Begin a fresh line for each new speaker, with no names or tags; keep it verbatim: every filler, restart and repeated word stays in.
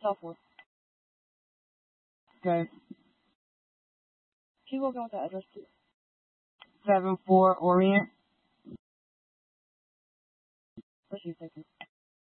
Southwood.
Okay.
Can you go again with the address, please?
Seven four Orient.
Proceed, thank you.